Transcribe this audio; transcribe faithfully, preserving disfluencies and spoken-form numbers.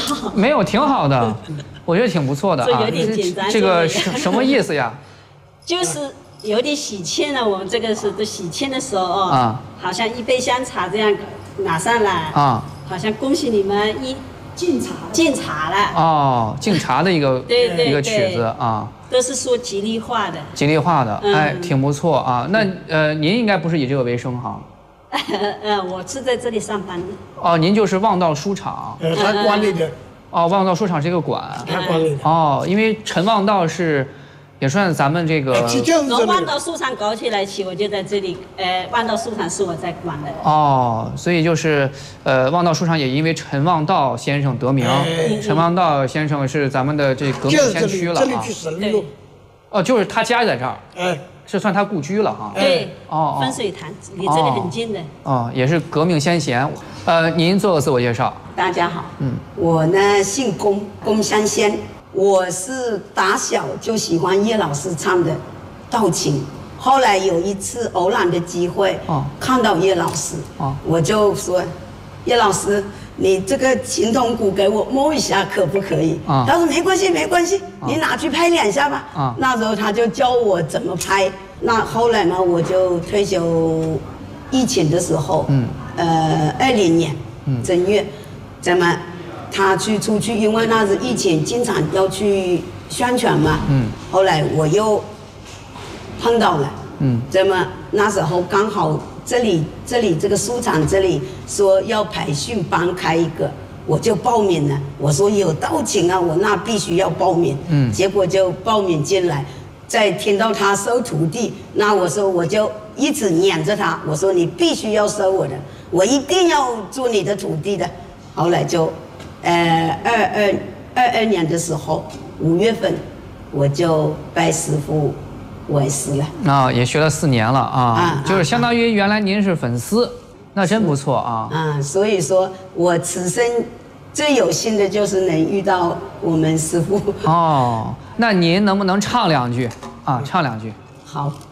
没有，挺好的，我觉得挺不错的啊。 有点紧张。 这个什什么意思呀？ 就是有点喜庆了。我们这个是都喜庆的时候哦，啊，好像一杯香茶这样拿上来啊，好像恭喜你们一敬茶敬茶了。哦， 敬茶的一个对对一个曲子啊。 都是说吉利话的， 吉利话的，哎，挺不错啊。那呃，您应该不是以这个为生哈？ 呃，我是在这里上班的。 哦，您就是望道书场。 呃，他管理的。 哦，望道书场是一个馆。 他管理的。 哦，因为陈望道是，也算咱们这个。 从望道书场搞起来起，我就在这里。呃，望道书场是我在管的。 哦，所以就是，呃，望道书场也因为陈望道先生得名。陈望道先生是咱们的这革命先驱了啊。 这里去省路。 哦，就是他家在这儿。 哎。 是算他故居了哈。 对，哦，分水潭离这里很近的。 哦，也是革命先贤。呃，您做个自我介绍。 大家好，嗯，我呢姓龚，龚香仙。我是打小就喜欢叶老师唱的《道情》，后来有一次偶然的机会，哦，看到叶老师，哦，我就说，叶老师，你这个琴筒鼓给我摸一下可不可以？啊，他说没关系，没关系，你拿去拍两下吧。啊，那时候他就教我怎么拍。那后来呢，我就退休，疫情的时候，嗯，呃，二零年正月，咱们他去出去，因为那时疫情，经常要去宣传嘛，嗯，后来我又碰到了，嗯，咱们那时候刚好这里这里这个书场这里说要培训班开一个，我就报名了。我说有道情啊，我那必须要报名，嗯，结果就报名进来。再听到他收徒弟，那我说我就一直撵着他，我说你必须要收我的，我一定要做你的徒弟的。后来就，呃，二二二二年的时候，五月份，我就拜师傅为师了。 啊、哦，也学了四年了啊，啊就是相当于原来您是粉丝，啊、那真不错啊。 啊，所以说我此生最有幸的就是能遇到我们师傅。 哦，那您能不能唱两句啊？唱两句。 好。